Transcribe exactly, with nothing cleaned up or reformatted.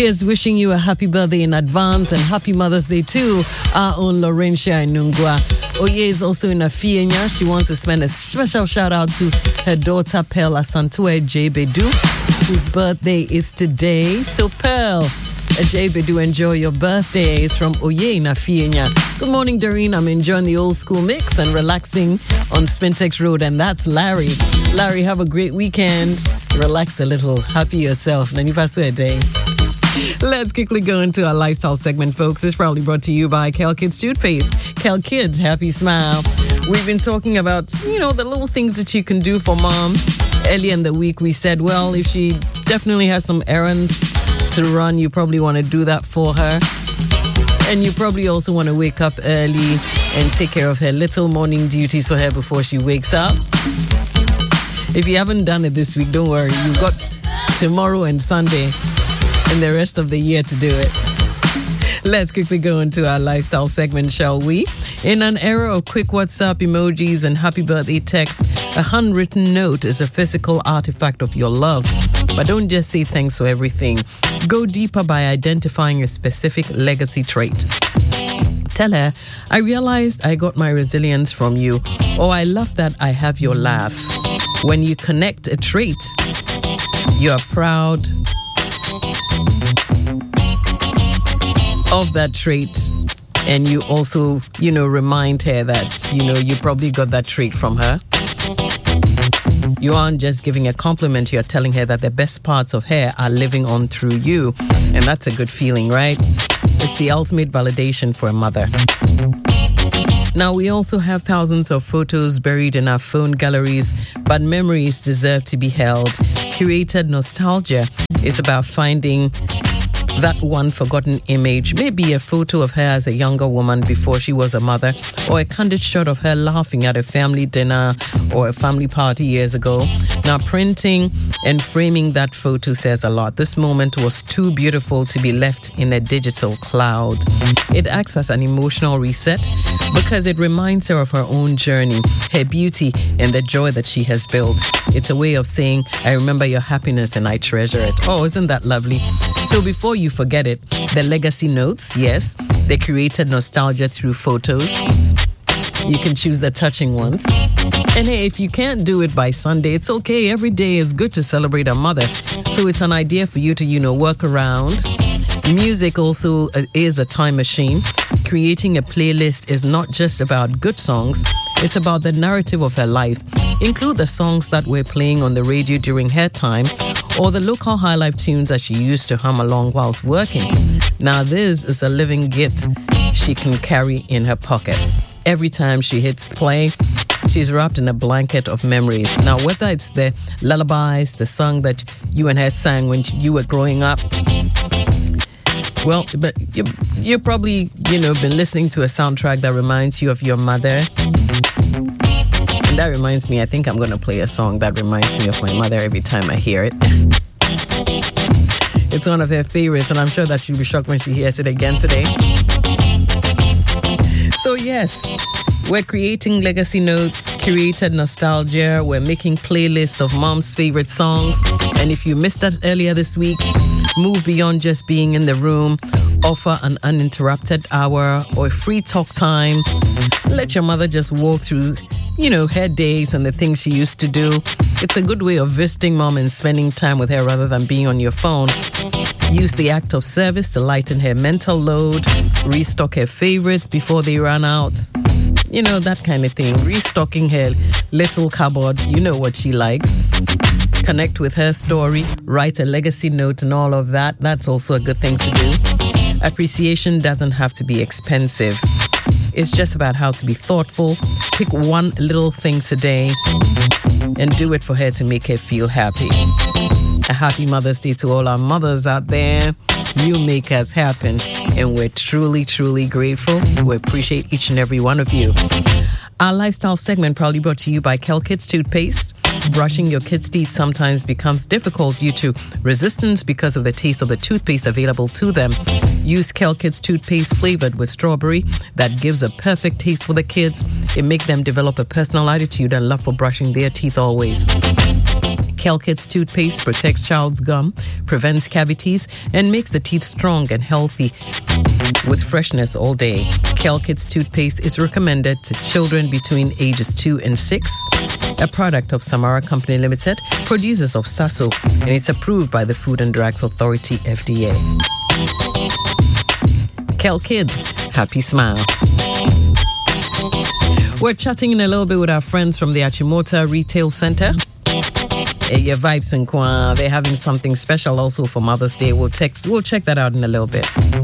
Here's wishing you a happy birthday in advance and happy Mother's Day too, our own Laurentia Nungwa. Oye is also in Afienya. She wants to spend a special shout out to her daughter Pearl Asantue J. Bedu, whose birthday is today. So Pearl, J. Bedu, enjoy your birthday. It's from Oye in Afienya. Good morning, Doreen. I'm enjoying the old school mix and relaxing on Spintex Road. And that's Larry. Larry, have a great weekend. Relax a little. Happy yourself. Nani pasu a day. Let's quickly go into our lifestyle segment, folks. It's probably brought to you by Kel Kids Toothpaste. Kel Kids, happy smile. We've been talking about, you know, the little things that you can do for mom. Earlier in the week, we said, well, if she definitely has some errands to run, you probably want to do that for her. And you probably also want to wake up early and take care of her little morning duties for her before she wakes up. If you haven't done it this week, don't worry. You've got tomorrow and Sunday and the rest of the year to do it. Let's quickly go into our lifestyle segment, shall we? In an era of quick WhatsApp emojis and happy birthday texts, a handwritten note is a physical artifact of your love. But don't just say thanks for everything. Go deeper by identifying a specific legacy trait. Tell her, I realized I got my resilience from you, or I love that I have your laugh. When you connect a trait, you are proud of that trait, and you also, you know, remind her that, you know, you probably got that trait from her. You aren't just giving a compliment, you're telling her that the best parts of her are living on through you. And that's a good feeling, right? It's the ultimate validation for a mother. Now, we also have thousands of photos buried in our phone galleries, but memories deserve to be held. Curated nostalgia is about finding that one forgotten image, maybe a photo of her as a younger woman before she was a mother, or a candid shot of her laughing at a family dinner or a family party years ago. Now, printing and framing that photo says a lot. This moment was too beautiful to be left in a digital cloud. It acts as an emotional reset because it reminds her of her own journey, her beauty, and the joy that she has built. It's a way of saying, I remember your happiness and I treasure it. Oh, isn't that lovely? So before you forget it, the legacy notes, yes, they created nostalgia through photos. You can choose the touching ones. And hey, if you can't do it by Sunday, it's okay. Every day is good to celebrate a mother. So it's an idea for you to, you know, work around. Music also is a time machine. Creating a playlist is not just about good songs. It's about the narrative of her life. Include the songs that were playing on the radio during her time, or the local high life tunes that she used to hum along whilst working. Now, this is a living gift she can carry in her pocket. Every time she hits play, she's wrapped in a blanket of memories. Now, whether it's the lullabies, the song that you and her sang when you were growing up, well, but you you probably, you know, been listening to a soundtrack that reminds you of your mother. And that reminds me, I think I'm going to play a song that reminds me of my mother every time I hear it. It's one of her favorites, and I'm sure that she'll be shocked when she hears it again today. So yes, we're creating legacy notes, curated nostalgia. We're making playlists of mom's favorite songs. And if you missed that earlier this week, move beyond just being in the room. Offer an uninterrupted hour or free talk time. Let your mother just walk through, you know, her days and the things she used to do. It's a good way of visiting mom and spending time with her rather than being on your phone. Use the act of service to lighten her mental load. Restock her favorites before they run out. You know, that kind of thing. Restocking her little cupboard. You know what she likes. Connect with her story. Write a legacy note and all of that. That's also a good thing to do. Appreciation doesn't have to be expensive. It's just about how to be thoughtful. Pick one little thing today and do it for her to make her feel happy. A happy Mother's Day to all our mothers out there. You make us happen, and we're truly, truly grateful. We appreciate each and every one of you. Our lifestyle segment proudly brought to you by Kel Kids Toothpaste. Brushing your kids' teeth sometimes becomes difficult due to resistance because of the taste of the toothpaste available to them. Use Kel Kids Toothpaste flavored with strawberry that gives a perfect taste for the kids. It makes them develop a personal attitude and love for brushing their teeth always. Kel Kids toothpaste protects child's gum, prevents cavities, and makes the teeth strong and healthy with freshness all day. Kel Kids toothpaste is recommended to children between ages two and six. A product of Samara Company Limited, producers of Sasso, and it's approved by the Food and Drugs Authority, F D A. Kel Kids, happy smile. We're chatting in a little bit with our friends from the Achimota Retail Center. Your vibes and Kwa, they're having something special also for Mother's Day. We'll text, we'll check that out in a little bit.